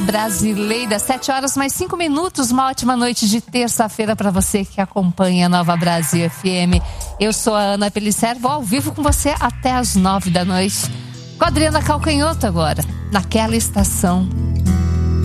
Brasileira, 7h mais 5. Uma ótima noite de terça-feira para você que acompanha a Nova Brasil FM. Eu sou a Ana Pellicer, vou ao vivo com você até as 9 da noite. Com a Adriana Calcanhoto agora, naquela estação.